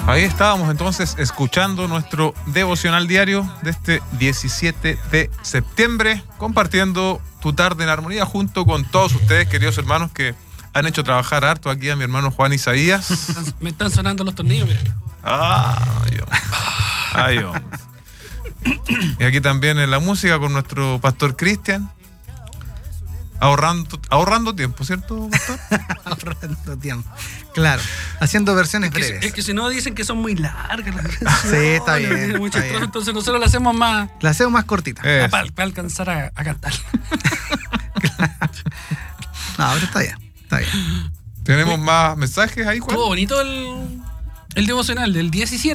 Ahí estábamos entonces escuchando nuestro devocional diario de este 17 de septiembre, compartiendo tu tarde en armonía junto con todos ustedes, queridos hermanos, que han hecho trabajar harto aquí a mi hermano Juan Isaías. Me están sonando los tornillos, mira. Ay, hombre. Y aquí también en la música con nuestro pastor Cristian. Ahorrando tiempo, ¿cierto, pastor? Ahorrando tiempo. Claro, haciendo versiones breves. Es que si no dicen que son muy largas. Sí, está bien. Muchas está bien. entonces nosotros la hacemos más La hacemos más cortita. para alcanzar a cantar. No, pero está bien. Está bien. ¿Tenemos más mensajes ahí, Juan? Estuvo bonito el devocional del 17.